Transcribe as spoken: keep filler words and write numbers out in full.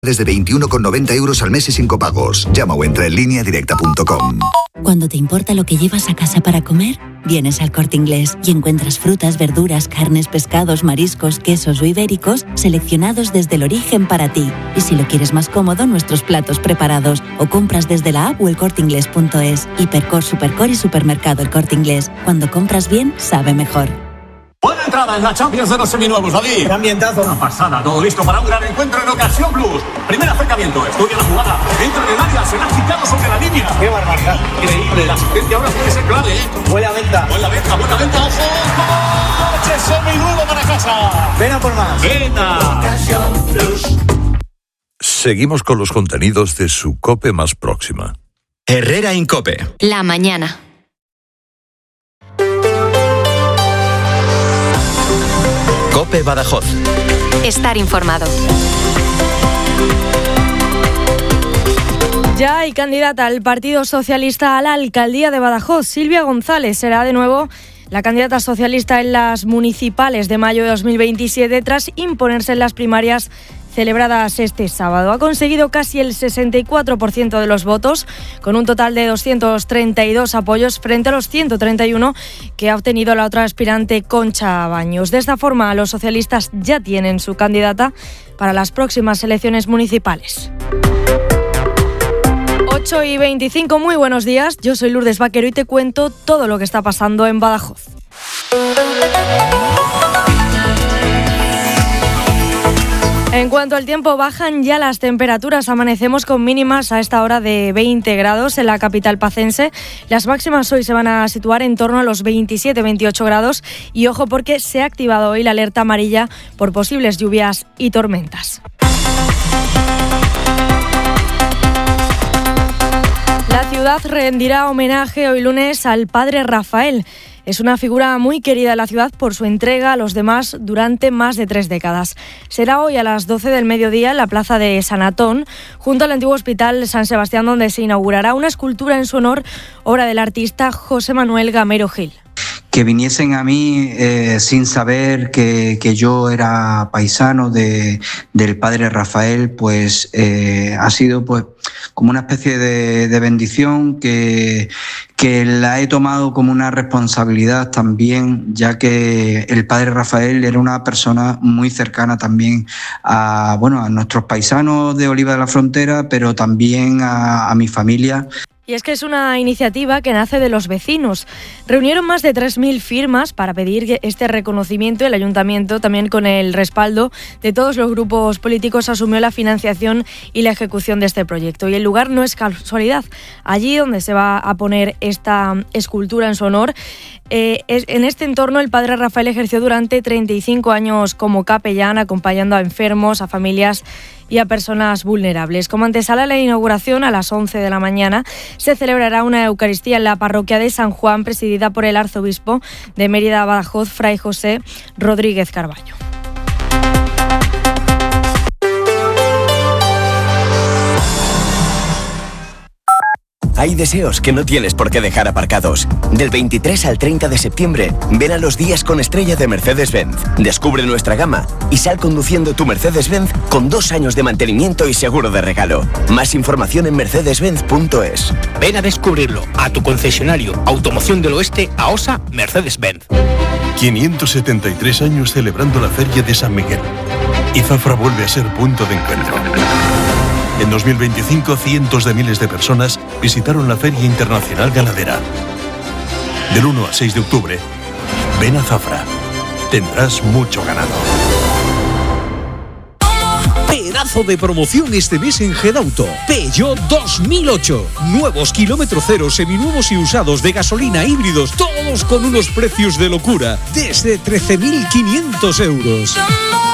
Desde veintiuno con noventa euros al mes y sin copagos. Llama o entra en línea directa punto com. Cuando te importa lo que llevas a casa para comer, vienes al Corte Inglés y encuentras frutas, verduras, carnes, pescados, mariscos, quesos o ibéricos seleccionados desde el origen para ti. Y si lo quieres más cómodo, nuestros platos preparados. O compras desde la app o el corte inglés punto es. Hipercor, Supercor y Supermercado El Corte Inglés. Cuando compras bien, sabe mejor. Buena entrada en la Champions de los seminuevos, David. Qué ambientazo. Una pasada, todo listo para un gran encuentro en Ocasión Plus. Primer acercamiento, estudia la jugada, entra en el área, se la ha quitado sobre la línea. Qué barbaridad. Increíble, la asistencia ahora tiene que ser clave, ¿eh? Buena venta. Buena venta, buena venta, ojo. ¡Coche seminuevo para casa! Ven a por más. ¡Venta! Ocasión Plus. Seguimos con los contenidos de su COPE más próxima. Herrera Incope. La mañana. COPE Badajoz. Estar informado. Ya hay candidata al Partido Socialista a la alcaldía de Badajoz. Silvia González será de nuevo la candidata socialista en las municipales de mayo de dos mil veintisiete tras imponerse en las primarias celebradas este sábado. Ha conseguido casi el sesenta y cuatro por ciento de los votos, con un total de doscientos treinta y dos apoyos frente a los ciento treinta y uno que ha obtenido la otra aspirante, Concha Baños. De esta forma, los socialistas ya tienen su candidata para las próximas elecciones municipales. ocho y veinticinco, muy buenos días. Yo soy Lourdes Vaquero y te cuento todo lo que está pasando en Badajoz. En cuanto al tiempo, bajan ya las temperaturas. Amanecemos con mínimas a esta hora de veinte grados en la capital pacense. Las máximas hoy se van a situar en torno a los veintisiete veintiocho grados. Y ojo, porque se ha activado hoy la alerta amarilla por posibles lluvias y tormentas. La ciudad rendirá homenaje hoy lunes al padre Rafael. Es una figura muy querida en la ciudad por su entrega a los demás durante más de tres décadas. Será hoy a las doce del mediodía en la plaza de San Antón, junto al antiguo Hospital San Sebastián, donde se inaugurará una escultura en su honor, obra del artista José Manuel Gamero Gil. Que viniesen a mí eh, sin saber que, que yo era paisano de, del padre Rafael, pues eh, ha sido pues como una especie de, de bendición que, que la he tomado como una responsabilidad también, ya que el padre Rafael era una persona muy cercana también a, bueno, a nuestros paisanos de Oliva de la Frontera, pero también a, a mi familia. Y es que es una iniciativa que nace de los vecinos. Reunieron más de tres mil firmas para pedir este reconocimiento. El ayuntamiento, también con el respaldo de todos los grupos políticos, asumió la financiación y la ejecución de este proyecto. Y el lugar no es casualidad. Allí donde se va a poner esta escultura en su honor, eh, es, en este entorno el padre Rafael ejerció durante treinta y cinco años como capellán, acompañando a enfermos, a familias y a personas vulnerables. Como antesala a la inauguración, a las once de la mañana, se celebrará una Eucaristía en la parroquia de San Juan, presidida por el arzobispo de Mérida Badajoz, Fray José Rodríguez Carballo. Hay deseos que no tienes por qué dejar aparcados. Del veintitrés al treinta de septiembre, ven a los días con estrella de Mercedes-Benz. Descubre nuestra gama y sal conduciendo tu Mercedes-Benz con dos años de mantenimiento y seguro de regalo. Más información en mercedes benz punto es. Ven a descubrirlo a tu concesionario Automoción del Oeste, AOSA Mercedes-Benz. quinientos setenta y tres años celebrando la Feria de San Miguel. Y Zafra vuelve a ser punto de encuentro. En dos mil veinticinco, cientos de miles de personas visitaron la Feria Internacional Ganadera. Del uno al seis de octubre, ven a Zafra. Tendrás mucho ganado. Pedazo de promoción este mes en Gedauto. Peugeot dos mil ocho. Nuevos kilómetro cero, seminuevos y usados de gasolina, híbridos, todos con unos precios de locura. Desde trece mil quinientos euros.